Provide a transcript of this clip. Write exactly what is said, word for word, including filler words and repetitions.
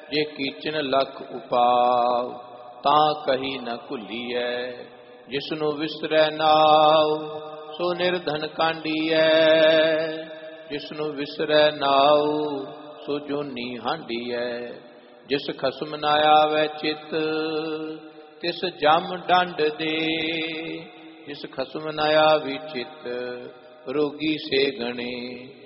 ਜੇ ਕੀਚਨ ਲਖ ਉਪਾਵ ਤਾਂ ਕਹੀ ਨ ਭੁੱਲੀਐ। ਜਿਸਨੂੰ ਵਿਸਰੈ ਨਾਉ ਸੋ ਨਿਰਧਨ ਕਾਂਡੀਐ। ਜਿਸਨੂੰ ਵਿਸਰੈ ਨਾਉ ਸੋ ਜੋਨੀ ਹਾਂਡੀਐ। ਜਿਸ ਖਸਮ ਨ ਆਵੈ ਚਿਤ ਤਿਸ ਜਮ ਡੰਡ ਦੇ। ਜਿਸ ਖਸਮ ਨ ਆਵੀ ਚਿਤ ਰੋਗੀ ਸੇ ਗਣੇ।